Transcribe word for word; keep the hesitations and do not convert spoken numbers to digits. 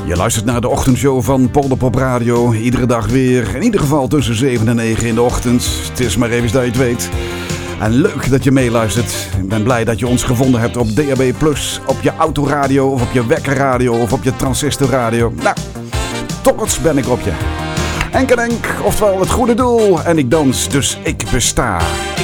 Je luistert naar de ochtendshow van Polderpop Radio. Iedere dag weer. In ieder geval tussen zeven en negen in de ochtend. Het is maar even dat je het weet. En leuk dat je meeluistert. Ik ben blij dat je ons gevonden hebt op D A B plus, op je autoradio of op je wekkerradio of op je transistorradio. Nou, trots ben ik op je. Enkelenk, oftewel het goede doel. En ik dans, dus ik besta.